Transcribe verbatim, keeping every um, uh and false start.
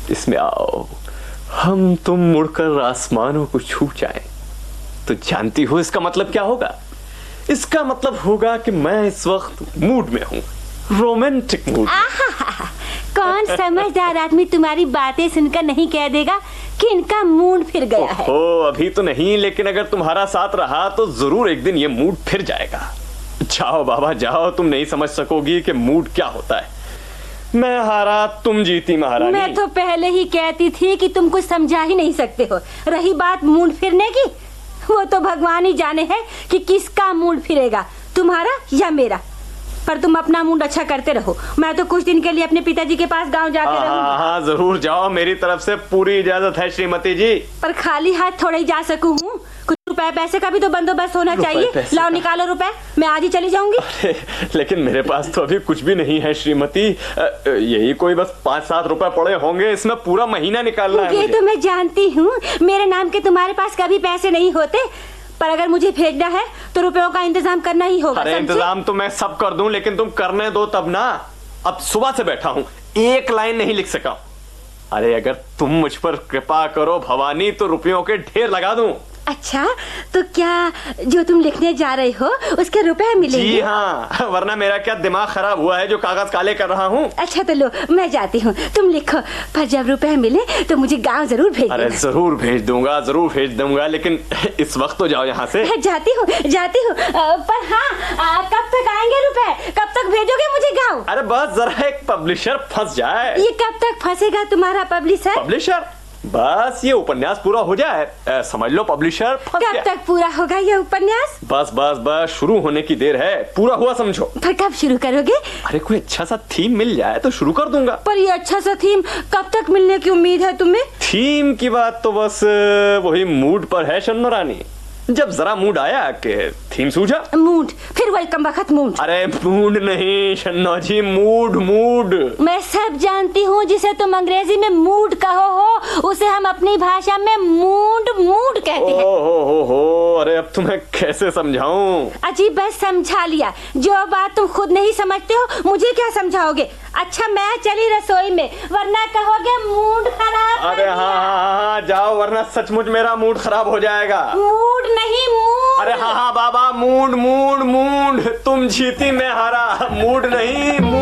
इसमें आओ, हम तुम मुड़कर आसमानों को छू जाएं। तो जानती हो इसका मतलब क्या होगा? इसका मतलब होगा कि मैं इस वक्त मूड में हूँ, रोमांटिक मूड। कौन समझदार आदमी तुम्हारी बातें सुनकर नहीं कह देगा कि इनका मूड फिर गया है। ओ, अभी तो नहीं, लेकिन अगर तुम्हारा साथ रहा तो जरूर एक दिन ये मूड फिर जाएगा। जाओ बाबा जाओ, तुम नहीं समझ सकोगी कि मूड क्या होता है। मैं हारा, तुम जीती महारानी। मैं तो पहले ही कहती थी कि तुम कुछ समझा ही नहीं सकते हो। रही बात मूड फिरने की, वो तो भगवान ही जाने है कि किसका मूड फिरेगा, तुम्हारा या मेरा। पर तुम अपना मूड अच्छा करते रहो। मैं तो कुछ दिन के लिए अपने पिताजी के पास गांव जाके रहूंगी। हाँ जरूर जाओ, मेरी तरफ से पूरी इजाजत है श्रीमती जी। पर खाली हाथ थोड़े ही जा सकूं हूँ। कुछ रुपए पैसे का भी तो बंदोबस्त होना चाहिए। लाओ निकालो रुपए, मैं आज ही चली जाऊंगी। अरे, लेकिन मेरे पास तो अभी कुछ भी नहीं है श्रीमती। यही कोई बस पाँच सात रुपए पड़े होंगे, इसमें पूरा महीना निकालना है। ये तो मैं जानती हूँ, मेरे नाम के तुम्हारे पास कभी पैसे नहीं होते। पर अगर मुझे भेजना है तो रुपयों का इंतजाम करना ही होगा। अरे इंतजाम तो मैं सब कर दूं, लेकिन तुम करने दो तब ना। अब सुबह से बैठा हूं, एक लाइन नहीं लिख सका। अरे अगर तुम मुझ पर कृपा करो भवानी तो रुपयों के ढेर लगा दूं। अच्छा, तो क्या जो तुम लिखने जा रहे हो उसके रुपए मिलेंगे? जी हाँ, वरना मेरा क्या दिमाग खराब हुआ है जो कागज काले कर रहा हूँ। अच्छा तो लो, मैं जाती हूँ, तुम लिखो। पर जब रुपए मिले तो मुझे गांव जरूर भेज। अरे जरूर भेज दूंगा, जरूर भेज दूंगा, लेकिन इस वक्त तो जाओ यहाँ से। जाती हूँ जाती हूँ, पर हाँ, कब तक आएंगे रुपए? कब तक भेजोगे मुझे गाँव? अरे बस जरा एक पब्लिशर फंस जाए। ये कब तक फंसेगा तुम्हारा पब्लिशर? पब्लिशर बस ये उपन्यास पूरा हो जाए, ए, समझ लो पब्लिशर फंस गया। कब तक पूरा होगा ये उपन्यास? बस बस बस शुरू होने की देर है, पूरा हुआ समझो। पर कब शुरू करोगे? अरे कोई अच्छा सा थीम मिल जाए तो शुरू कर दूंगा। पर ये अच्छा सा थीम कब तक मिलने की उम्मीद है तुम्हें? थीम की बात तो बस वही मूड पर है शन्नो रानी। जब जरा मूड आया कि थीम सूझा। मूड? फिर वही कमबख्त मूड। अरे मूड नहीं शन्नो जी, मूड मूड। मैं सब जानती हूँ, जिसे तुम अंग्रेजी में मूड कहो हो उसे हम अपनी भाषा में मूड मूड कहते हैं। ओ हो हो हो, अरे अब तुम्हें कैसे समझाऊं? अजीब, बस समझा लिया। जो बात तुम खुद नहीं समझते हो मुझे क्या समझाओगे? अच्छा मैं चली रसोई में, वरना कहोगे मूड खराब। अरे हाँ हाँ हाँ जाओ, वरना सचमुच मेरा मूड खराब हो जाएगा। मूड नहीं मूड। अरे हाँ हाँ बाबा, मूड मूड मूड। तुम जीती मैं हारा, मूड नहीं मूड।